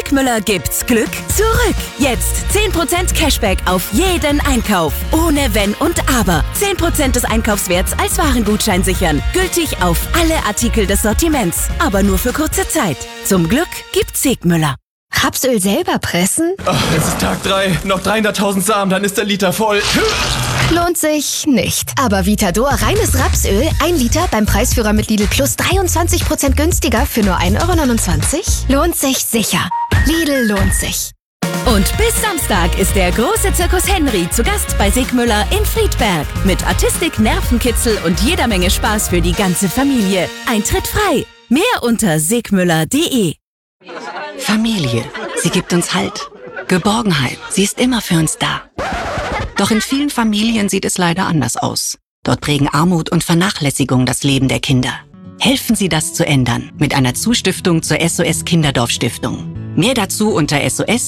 Sigmüller gibt's Glück zurück. Jetzt 10% Cashback auf jeden Einkauf. Ohne Wenn und Aber. 10% des Einkaufswerts als Warengutschein sichern. Gültig auf alle Artikel des Sortiments. Aber nur für kurze Zeit. Zum Glück gibt's Sigmüller. Rapsöl selber pressen? Ach, es ist Tag 3. Noch 300.000 Samen, dann ist der Liter voll. Lohnt sich nicht. Aber Vitador reines Rapsöl, 1 Liter beim Preisführer mit Lidl Plus 23% günstiger für nur 1,29 €? Lohnt sich sicher. Lidl lohnt sich. Und bis Samstag ist der große Zirkus Henry zu Gast bei Sigmüller in Friedberg. Mit Artistik, Nervenkitzel und jeder Menge Spaß für die ganze Familie. Eintritt frei. Mehr unter sigmüller.de. Familie. Sie gibt uns Halt. Geborgenheit. Sie ist immer für uns da. Doch in vielen Familien sieht es leider anders aus. Dort prägen Armut und Vernachlässigung das Leben der Kinder. Helfen Sie, das zu ändern mit einer Zustiftung zur SOS Kinderdorf Stiftung. Mehr dazu unter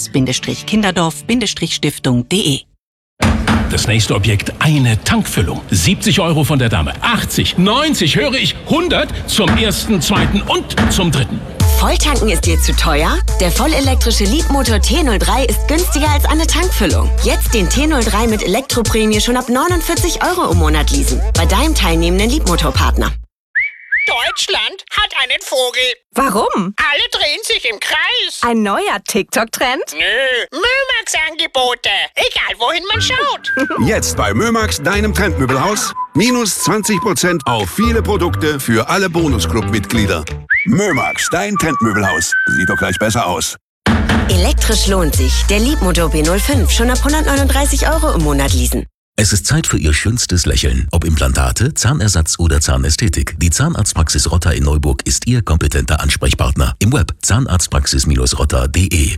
sos-kinderdorf-stiftung.de. Das nächste Objekt, eine Tankfüllung. 70 € von der Dame. 80, 90, höre ich, 100 zum ersten, zweiten und zum dritten. Volltanken ist dir zu teuer? Der vollelektrische Leapmotor T03 ist günstiger als eine Tankfüllung. Jetzt den T03 mit Elektroprämie schon ab 49 € im Monat leasen. Bei deinem teilnehmenden Leapmotor-Partner. Deutschland hat einen Vogel. Warum? Alle drehen sich im Kreis. Ein neuer TikTok-Trend? Nö, Mömax-Angebote. Egal, wohin man schaut. Jetzt bei Mömax, deinem Trendmöbelhaus. Minus 20% auf viele Produkte für alle Bonusclub-Mitglieder. Mömax, dein Trendmöbelhaus. Sieht doch gleich besser aus. Elektrisch lohnt sich. Der Leapmotor B05 schon ab 139 € im Monat leasen. Es ist Zeit für Ihr schönstes Lächeln. Ob Implantate, Zahnersatz oder Zahnästhetik. Die Zahnarztpraxis Rotter in Neuburg ist Ihr kompetenter Ansprechpartner. Im Web zahnarztpraxis-rotter.de.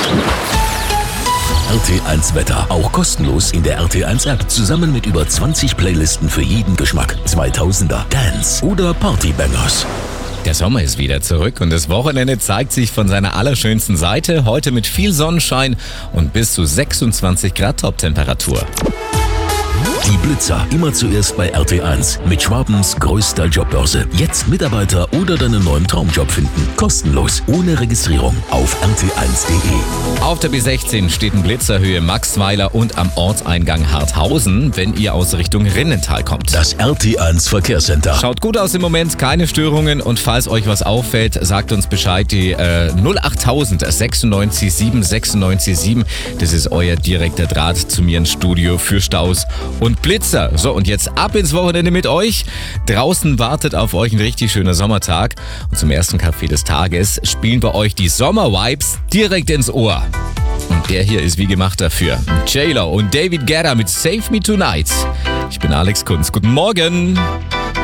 RT1 Wetter. Auch kostenlos in der RT1 App. Zusammen mit über 20 Playlisten für jeden Geschmack. 2000er, Dance oder Partybangers. Der Sommer ist wieder zurück und das Wochenende zeigt sich von seiner allerschönsten Seite. Heute mit viel Sonnenschein und bis zu 26 Grad Toptemperatur. Die Blitzer, immer zuerst bei RT1 mit Schwabens größter Jobbörse. Jetzt Mitarbeiter oder deinen neuen Traumjob finden. Kostenlos, ohne Registrierung auf rt1.de. Auf der B16 steht ein Blitzer Höhe Maxweiler und am Ortseingang Harthausen, wenn ihr aus Richtung Rinnental kommt. Das RT1 Verkehrscenter. Schaut gut aus im Moment, keine Störungen und falls euch was auffällt, sagt uns Bescheid. Die 08000 96 7 96 7. Das ist euer direkter Draht zu mir ins Studio für Staus und Blitzer. So, und jetzt ab ins Wochenende mit euch. Draußen wartet auf euch ein richtig schöner Sommertag. Und zum ersten Café des Tages spielen bei euch die Sommer-Vibes direkt ins Ohr. Und der hier ist wie gemacht dafür. J-Lo und David Guetta mit Save Me Tonight. Ich bin Alex Kunz. Guten Morgen.